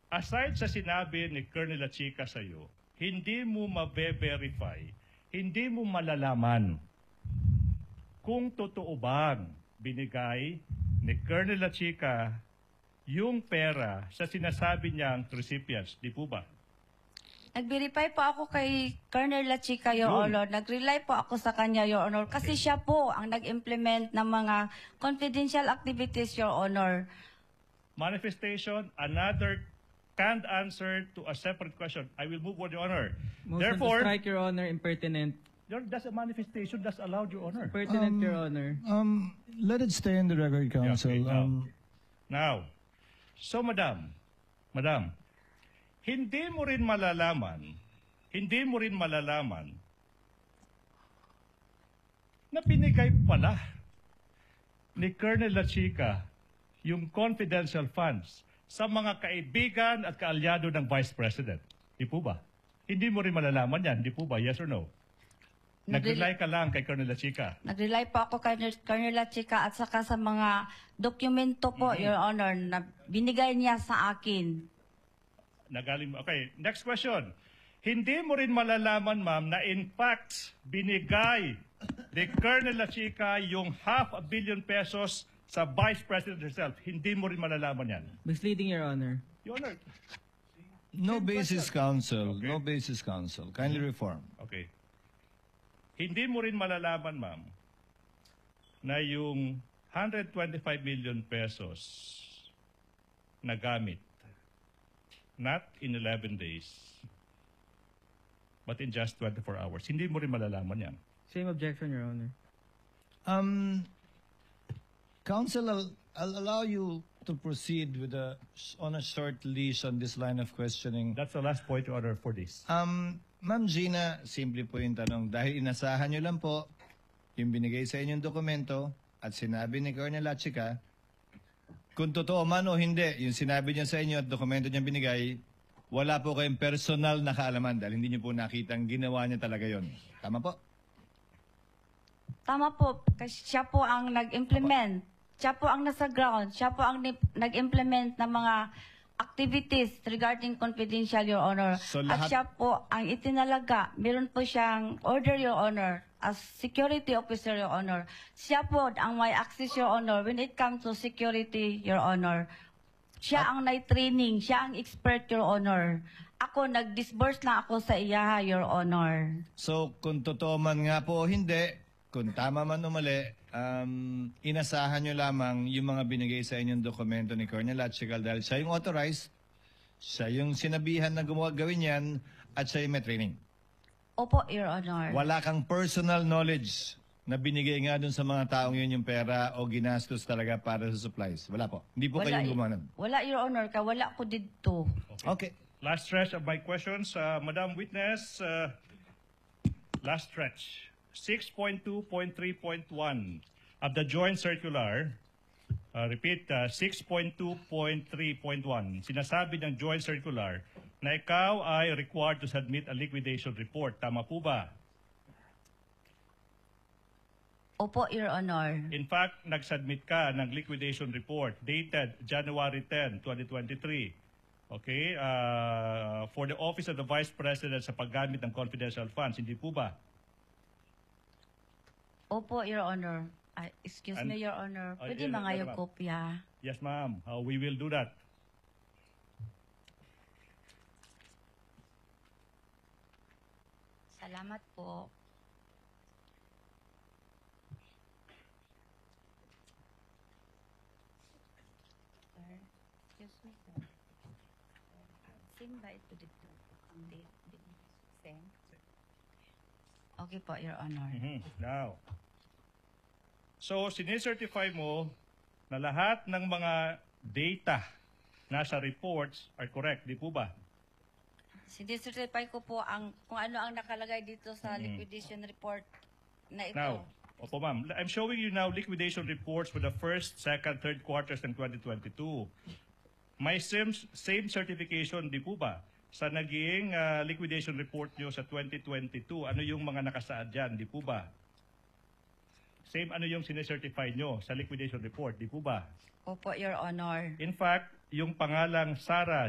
aside sa sinabi ni Colonel Lachica sa iyo, hindi mo mabe-verify, hindi mo malalaman kung totoo bang binigay ni Colonel Lachica yung pera sa sinasabi niyang recipients, di po ba? Nag-verify po ako kay Colonel Lachica, Your Yun. Honor. Nag-rely po ako sa kanya, Your Honor. Kasi siya po ang nag-implement ng mga confidential activities, Your Honor. Manifestation, another canned answer to a separate question. I will move on, Your Honor. Motion Therefore, to strike, Your Honor, impertinent. that's a manifestation that's allowed, Your Honor. Impertinent, Your Honor. Let it stay in the record, counsel. Yeah, okay, now, so Madam, hindi mo rin malalaman na binigay pala ni Colonel Lachica yung confidential funds sa mga kaibigan at kaalyado ng Vice President. Di po ba? Hindi mo rin malalaman yan. Di po ba? Yes or no? Nag-rely ka lang kay Colonel Lachica. Nag-rely po ako kay Colonel Lachica at saka sa mga dokumento po, Your Honor, na binigay niya sa akin. Nagaling mo. Okay, next question. Hindi mo rin malalaman, ma'am, na in fact, binigay ni Colonel Lachica yung 500 million pesos sa Vice President herself. Hindi mo rin malalaman yan. Misleading, Your Honor. Your Honor. No basis, counsel. Okay. No basis, counsel. Kindly reform. Okay. Hindi mo rin malalaman, ma'am, na yung 125 million pesos na gamit, not in 11 days, but in just 24 hours. Hindi mo rin malalaman yan. Same objection, Your Honor. Counsel, I'll allow you to proceed with on a short leash on this line of questioning. That's the last point, Your Honor, for this. Ma'am Gina, simple po yung tanong. Dahil inasahan nyo lang po yung binigay sa inyong dokumento at sinabi ni Colonel Lachica, kung totoo man o hindi, yung sinabi niya sa inyo at dokumento niya binigay, wala po kayong personal na kaalaman dahil hindi niyo po nakitang ginawa niya talaga yon. Tama po? Tama po, kasi siya po ang nag-implement. Siya po ang nasa ground. Siya po ang nag-implement ng mga activities regarding confidential, Your Honor. So, At siya po ang itinalaga. Meron po siyang order, Your Honor, as security officer, Your Honor. Siya po ang may access, Your Honor, when it comes to security, Your Honor. Siya ang nai-training. Siya ang expert, Your Honor. Ako, nag-disburse na ako sa iya, Your Honor. So, kung totoo man nga po o hindi, kung tama man o mali, inasahan nyo lamang yung mga binigay sa inyong dokumento ni Colonel Lachica dahil siya yung authorized, siya yung sinabihan na gawin yan, at siya yung may training. Opo, Your Honor. Wala kang personal knowledge na binigay nga dun sa mga taong yun yung pera o ginastos talaga para sa supplies. Wala po. Hindi po kayong gumanon. Wala, Your Honor. Wala ko dito. Okay. Last stretch of my questions. Madam Witness, last stretch. 6.2.3.1 of the joint circular, repeat, 6.2.3.1, sinasabi ng joint circular na ikaw ay required to submit a liquidation report. Tama po ba? Opo, Your Honor. In fact, nag-submit ka ng liquidation report dated January 10, 2023. Okay? For the Office of the Vice President sa paggamit ng confidential funds. Hindi po ba? Opo, Your Honor. Excuse me, Your Honor. Pwede mga yung kopya. Yes, ma'am. We will do that. Salamat po. Sir, excuse me, sir. Same ba ito dito? Hindi. Same? Okay po, Your Honor. Now, so sinicertify mo na lahat ng mga data nasa reports are correct, di po ba? Sinicertify ko po kung ano ang nakalagay dito sa liquidation report na ito. Now, opo ma'am, I'm showing you now liquidation reports for the first, second, third quarters ng 2022. May same certification, di po ba? Sa naging liquidation report nyo sa 2022, ano yung mga nakasaad dyan, di po ba? Same ano yung sinecertify nyo sa liquidation report, di po ba? Opo, Your Honor. In fact, yung pangalang Sara